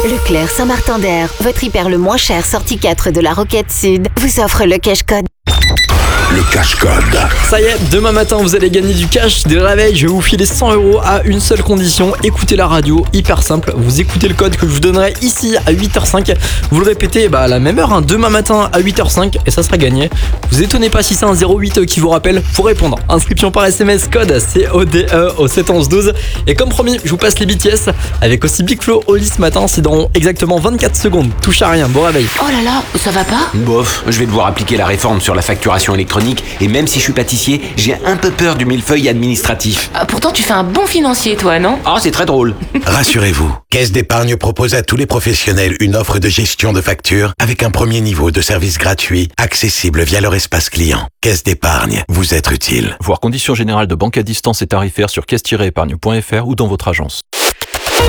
Leclerc Saint-Martin-d'Air, votre hyper le moins cher sortie 4 de la Roquette Sud, vous offre le cash code. Le cash code. Ça y est, demain matin vous allez gagner du cash, des réveils, je vais vous filer 100€ à une seule condition, écoutez la radio, hyper simple, vous écoutez le code que je vous donnerai ici à 8h05, vous le répétez à la même heure, demain matin à 8h05 et ça sera gagné. Vous étonnez pas si c'est un 08 qui vous rappelle, faut répondre. Inscription par SMS, code CODE au 71112 et comme promis, je vous passe les BTS avec aussi Big Flo au lit ce matin, c'est dans exactement 24 secondes, touche à rien, bon réveil. Oh là là, ça va pas ? Bof, je vais devoir appliquer la réforme sur la facturation électronique et même si je suis pâtissier, j'ai un peu peur du millefeuille administratif. Pourtant tu fais un bon financier toi, non ? Ah, c'est très drôle. Rassurez-vous, Caisse d'épargne propose à tous les professionnels une offre de gestion de factures avec un premier niveau de service gratuit, accessible via leur espace client. Caisse d'épargne, vous être utile. Voir conditions générales de banque à distance et tarifaires sur caisse-épargne.fr ou dans votre agence.